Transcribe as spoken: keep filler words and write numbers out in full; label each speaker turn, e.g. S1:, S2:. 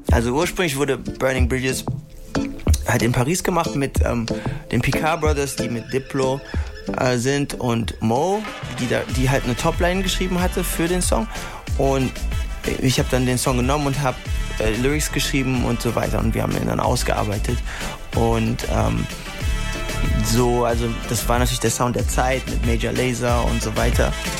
S1: Also ursprünglich wurde Burning Bridges halt in Paris gemacht mit ähm, den Picard Brothers, die mit Diplo äh, sind, und Mo, die, da, die halt eine Topline geschrieben hatte für den Song. Und ich habe dann den Song genommen und habe äh, Lyrics geschrieben und so weiter. Und wir haben ihn dann ausgearbeitet. Und ähm, so, also das war natürlich der Sound der Zeit mit Major Lazer und so weiter.